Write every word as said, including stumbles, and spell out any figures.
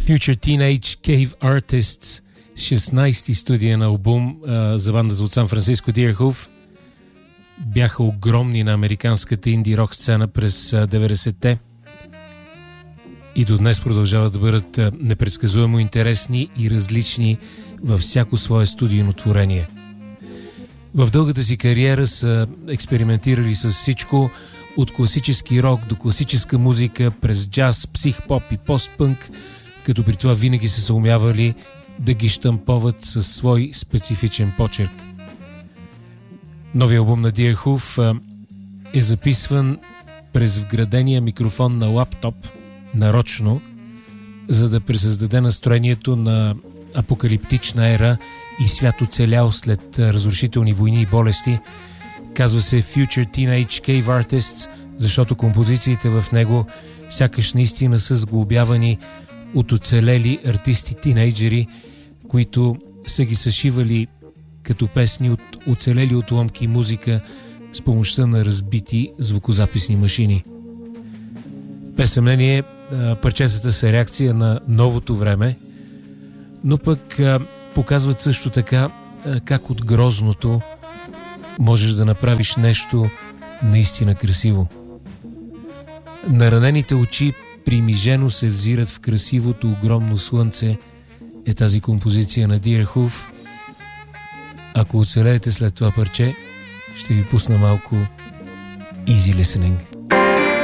Future Teenage Cave Artists, шестнайсти студиен албум а, за бандата от Сан Франциско Deerhoof. Бяха огромни на американската инди рок сцена през деветдесетте и до днес продължават да бъдат а, непредсказуемо интересни и различни във всяко свое студийно творение. В дългата си кариера са експериментирали с всичко, от класически рок до класическа музика, през джаз, псих-поп и пост-пънк, като при това винаги се съумявали да ги щамповат със свой специфичен почерк. Новия албум на Deerhoof е записван през вградения микрофон на лаптоп, нарочно, за да пресъздаде настроението на апокалиптична ера и свят оцелял след разрушителни войни и болести. Казва се Future Teenage Cave Artists, защото композициите в него сякаш наистина са сглобявани от оцелели артисти-тинейджери, които са ги съшивали като песни от оцелели отломки музика с помощта на разбити звукозаписни машини. Без съмнение, парчетата са реакция на новото време, но пък показват също така как от грозното можеш да направиш нещо наистина красиво. Наранените очи примижено се взират в красивото огромно слънце е тази композиция на Deerhoof. Ако оцелеете след това парче, ще ви пусна малко easy listening.